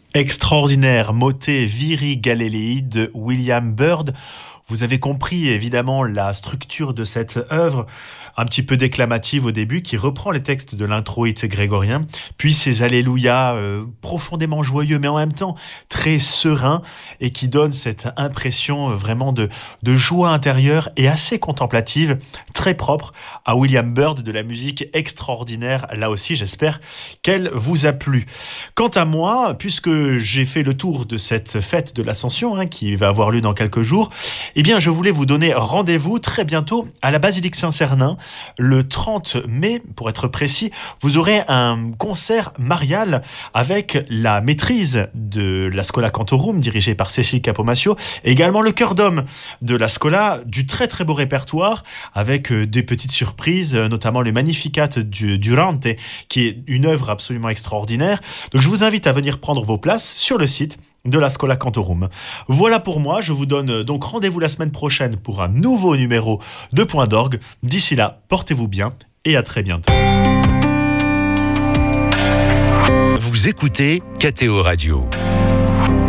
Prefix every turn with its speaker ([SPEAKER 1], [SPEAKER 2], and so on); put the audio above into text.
[SPEAKER 1] Extraordinaire motet Viri Galilei de William Byrd. Vous avez compris évidemment la structure de cette œuvre, un petit peu déclamative au début, qui reprend les textes de l'introïte grégorien, puis ces alléluia profondément joyeux, mais en même temps très sereins, et qui donne cette impression vraiment de joie intérieure et assez contemplative, très propre à William Byrd, de la musique extraordinaire. Là aussi, j'espère qu'elle vous a plu. Quant à moi, puisque j'ai fait le tour de cette fête de l'Ascension, qui va avoir lieu dans quelques jours, eh bien, je voulais vous donner rendez-vous très bientôt à la Basilique Saint-Cernin. Le 30 mai, pour être précis, vous aurez un concert marial avec la maîtrise de la Schola Cantorum, dirigée par Cécile Capomascio, et également le chœur d'homme de la Schola, du très très beau répertoire, avec des petites surprises, notamment le Magnificat du Durante, qui est une œuvre absolument extraordinaire. Donc je vous invite à venir prendre vos places sur le site de la Schola Cantorum. Voilà pour moi, je vous donne donc rendez-vous la semaine prochaine pour un nouveau numéro de Point d'Orgue. D'ici là, portez-vous bien et à très bientôt.
[SPEAKER 2] Vous écoutez KTO Radio.